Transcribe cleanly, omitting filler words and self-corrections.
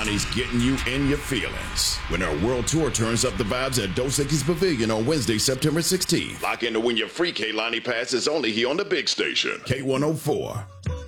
Lonnie's getting you in your feelings when her world tour turns up the vibes at Dos Equis Pavilion on Wednesday, September 16th. Lock in to win your free Kehlani passes only here on the big station, K104.